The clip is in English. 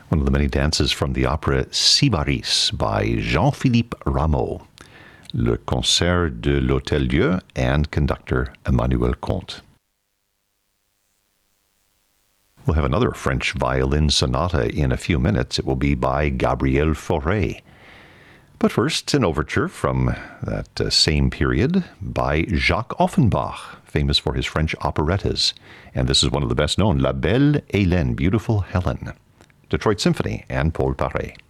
One of the many dances from the opera Sybaris by Jean-Philippe Rameau, Le Concert de l'Hôtel-Dieu, and conductor Emmanuel Comte. We'll have another French violin sonata in a few minutes. It will be by Gabriel Fauré. But first, an overture from that same period by Jacques Offenbach, famous for his French operettas. And this is one of the best known, La Belle Hélène, Beautiful Helen. Detroit Symphony and Paul Paré.